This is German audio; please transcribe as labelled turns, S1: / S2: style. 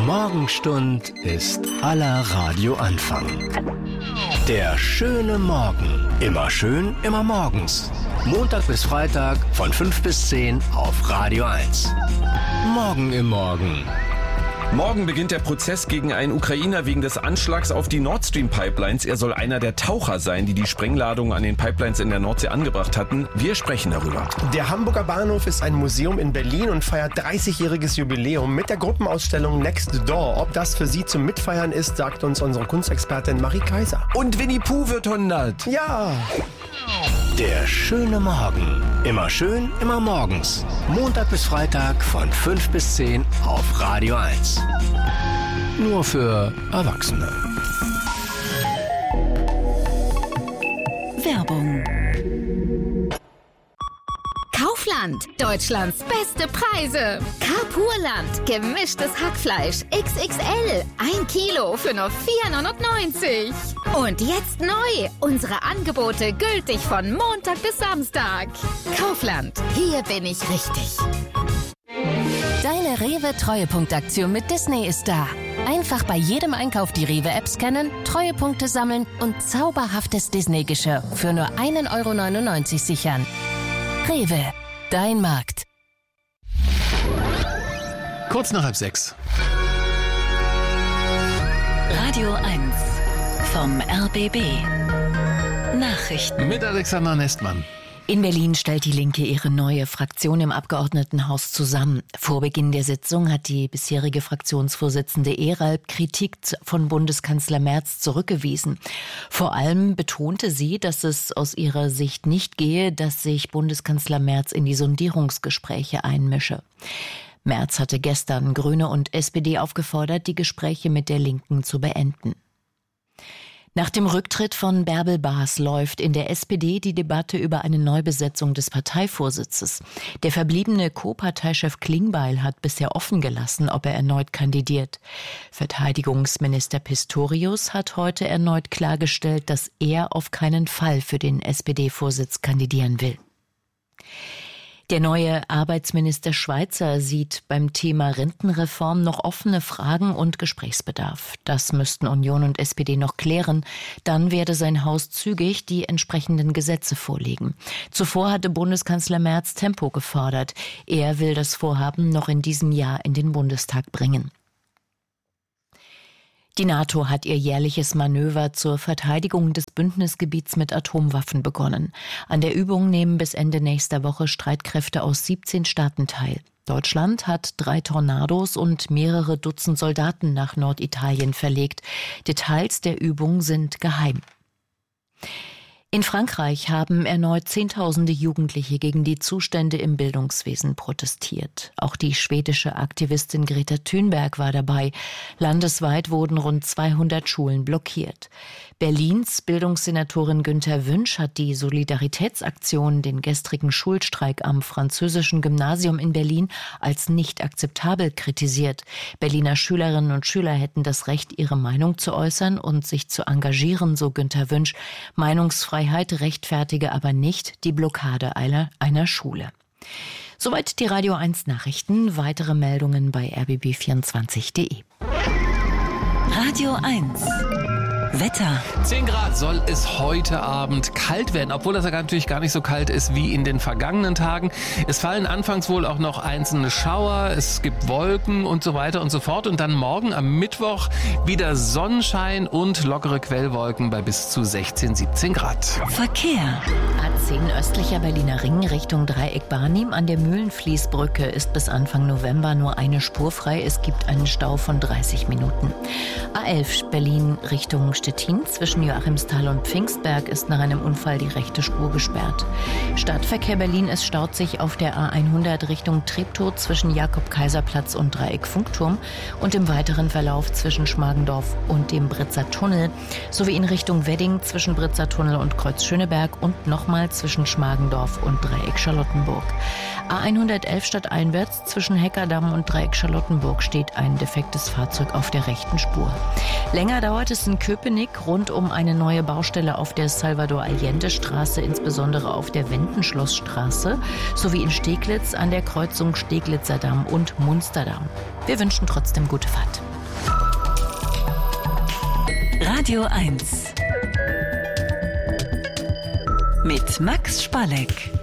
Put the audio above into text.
S1: Morgenstund ist aller Radioanfang. Der schöne Morgen. Immer schön, immer morgens. Montag bis Freitag von 5 bis 10 auf Radio 1. Morgen im Morgen.
S2: Morgen beginnt der Prozess gegen einen Ukrainer wegen des Anschlags auf die Nord Stream Pipelines. Er soll einer der Taucher sein, die die Sprengladungen an den Pipelines in der Nordsee angebracht hatten. Wir sprechen darüber.
S3: Der Hamburger Bahnhof ist ein Museum in Berlin und feiert 30-jähriges Jubiläum mit der Gruppenausstellung Next Door. Ob das für Sie zum Mitfeiern ist, sagt uns unsere Kunstexpertin Marie Kaiser.
S2: Und Winnie Pooh wird 100.
S3: Ja!
S1: Der schöne Morgen. Immer schön, immer morgens. Montag bis Freitag von 5 bis 10 auf Radio 1. Nur für Erwachsene.
S4: Werbung. Kaufland, Deutschlands beste Preise. Carrefourland, gemischtes Hackfleisch XXL, 1 Kilo für nur 4,99 €. Und jetzt neu, unsere Angebote gültig von Montag bis Samstag. Kaufland, hier bin ich richtig.
S5: Deine Rewe-Treuepunktaktion mit Disney ist da. Einfach bei jedem Einkauf die Rewe-App scannen, Treuepunkte sammeln und zauberhaftes Disney-Geschirr für nur 1,99 € sichern. Rewe, dein Markt.
S6: Kurz nach 5:30.
S4: Radio 1 vom RBB. Nachrichten.
S6: Mit Alexander Nestmann.
S7: In Berlin stellt die Linke ihre neue Fraktion im Abgeordnetenhaus zusammen. Vor Beginn der Sitzung hat die bisherige Fraktionsvorsitzende Eralb Kritik von Bundeskanzler Merz zurückgewiesen. Vor allem betonte sie, dass es aus ihrer Sicht nicht gehe, dass sich Bundeskanzler Merz in die Sondierungsgespräche einmische. Merz hatte gestern Grüne und SPD aufgefordert, die Gespräche mit der Linken zu beenden. Nach dem Rücktritt von Bärbel Baas läuft in der SPD die Debatte über eine Neubesetzung des Parteivorsitzes. Der verbliebene Co-Parteichef Klingbeil hat bisher offen gelassen, ob er erneut kandidiert. Verteidigungsminister Pistorius hat heute erneut klargestellt, dass er auf keinen Fall für den SPD-Vorsitz kandidieren will. Der neue Arbeitsminister Schweizer sieht beim Thema Rentenreform noch offene Fragen und Gesprächsbedarf. Das müssten Union und SPD noch klären. Dann werde sein Haus zügig die entsprechenden Gesetze vorlegen. Zuvor hatte Bundeskanzler Merz Tempo gefordert. Er will das Vorhaben noch in diesem Jahr in den Bundestag bringen. Die NATO hat ihr jährliches Manöver zur Verteidigung des Bündnisgebiets mit Atomwaffen begonnen. An der Übung nehmen bis Ende nächster Woche Streitkräfte aus 17 Staaten teil. Deutschland hat 3 Tornados und mehrere Dutzend Soldaten nach Norditalien verlegt. Details der Übung sind geheim. In Frankreich haben erneut Zehntausende Jugendliche gegen die Zustände im Bildungswesen protestiert. Auch die schwedische Aktivistin Greta Thunberg war dabei. Landesweit wurden rund 200 Schulen blockiert. Berlins Bildungssenatorin Günther Wünsch hat die Solidaritätsaktion, den gestrigen Schulstreik am französischen Gymnasium in Berlin, als nicht akzeptabel kritisiert. Berliner Schülerinnen und Schüler hätten das Recht, ihre Meinung zu äußern und sich zu engagieren, so Günther Wünsch. Meinungsfreiheit rechtfertige aber nicht die Blockade einer Schule. Soweit die Radio 1 Nachrichten. Weitere Meldungen bei rbb24.de.
S4: Radio 1 Wetter.
S6: 10 Grad soll es heute Abend kalt werden, obwohl das ja natürlich gar nicht so kalt ist wie in den vergangenen Tagen. Es fallen anfangs wohl auch noch einzelne Schauer, es gibt Wolken und so weiter und so fort. Und dann morgen am Mittwoch wieder Sonnenschein und lockere Quellwolken bei bis zu 16, 17 Grad.
S4: Verkehr.
S7: A10 östlicher Berliner Ring Richtung Dreieck Barnim an der Mühlenfließbrücke ist bis Anfang November nur eine Spur frei. Es gibt einen Stau von 30 Minuten. A11 Berlin Richtung Stettin zwischen Joachimsthal und Pfingstberg ist nach einem Unfall die rechte Spur gesperrt. Stadtverkehr Berlin, es staut sich auf der A100 Richtung Treptow zwischen Jakob-Kaiser-Platz und Dreieck Funkturm und im weiteren Verlauf zwischen Schmargendorf und dem Britzer Tunnel sowie in Richtung Wedding zwischen Britzer Tunnel und Kreuz Schöneberg und nochmal zwischen Schmargendorf und Dreieck Charlottenburg. A111 stadteinwärts zwischen Heckerdamm und Dreieck Charlottenburg steht ein defektes Fahrzeug auf der rechten Spur. Länger dauert es in Köpenick rund um eine neue Baustelle auf der Salvador-Allende-Straße, insbesondere auf der Wendenschlossstraße, sowie in Steglitz an der Kreuzung Steglitzer Damm und Munsterdamm. Wir wünschen trotzdem gute Fahrt.
S8: Radio 1 mit Max Spalleck.